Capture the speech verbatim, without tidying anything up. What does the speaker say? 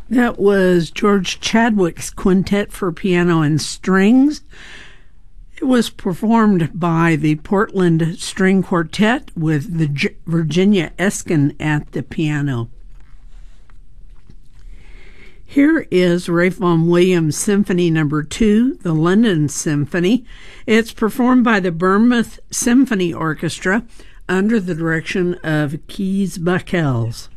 That was George Chadwick's Quintet for Piano and Strings. It was performed by the Portland String Quartet with the G- Virginia Eskin at the piano. Here is Ralph Vaughan Williams Symphony Number two, the London Symphony. It's performed by the Bournemouth Symphony Orchestra under the direction of Kees Bakels.